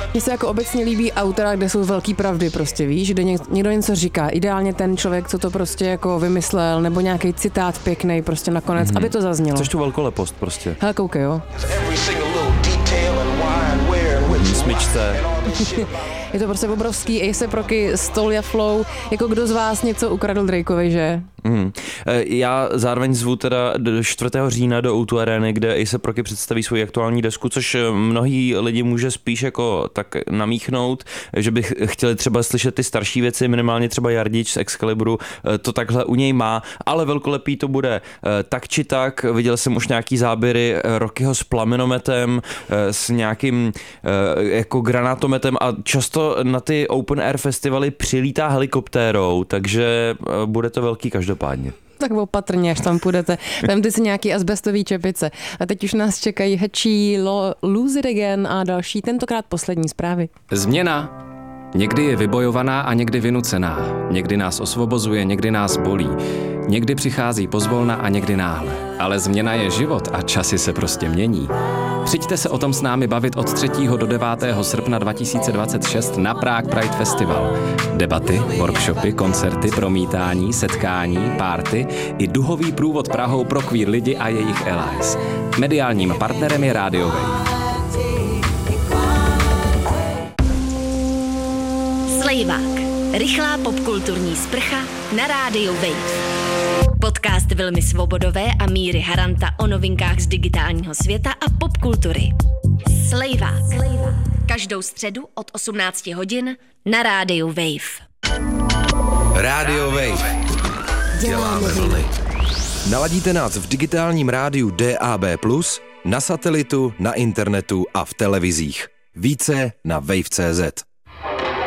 Mně se jako obecně líbí autora, kde jsou velký pravdy prostě, víš, kde někdo něco říká. Ideálně ten člověk, co to prostě jako vymyslel, nebo nějaký citát pěkný prostě nakonec, aby to zaznělo. Což tu velkolepost prostě. Hele, koukej, jo. Smyčce. Je to prostě obrovský A$AP Rocky, Stolia Flow, jako kdo z vás něco ukradl Drakeovi, že? Já zároveň zvu teda 4. října do O2 Areny, kde A$AP Rocky představí svoji aktuální desku, což mnohý lidi může spíš jako tak namíchnout, že bych chtěli třeba slyšet ty starší věci, minimálně třeba Jardič z Excaliburu, to takhle u něj má, ale velkolepý to bude tak či tak. Viděl jsem už nějaký záběry Rockyho s plamenometem, s nějakým jako granátometem a často na ty open air festivaly přilítá helikoptérou, takže bude to velký každopádně. Tak opatrně, až tam půjdete. Vemte si nějaký asbestový čepice. A teď už nás čekají Hatchí, Lose It Again a další, tentokrát poslední zprávy. Změna. Někdy je vybojovaná a někdy vynucená. Někdy nás osvobozuje, někdy nás bolí. Někdy přichází pozvolna a někdy náhle. Ale změna je život a časy se prostě mění. Přijďte se o tom s námi bavit od 3. do 9. srpna 2026 na Prague Pride Festival. Debaty, workshopy, koncerty, promítání, setkání, párty i duhový průvod Prahou pro queer lidi a jejich allies. Mediálním partnerem je Radio Wave. Slejvák. Rychlá popkulturní sprcha na rádiu Wave. Podcast Vilmy Svobodové a Míry Haranta o novinkách z digitálního světa a popkultury. Slejvák. Každou středu od 18 hodin na rádiu Wave. Radio Wave. Děláme vlny. Naladíte nás v digitálním rádiu DAB+, na satelitu, na internetu a v televizích. Více na wave.cz.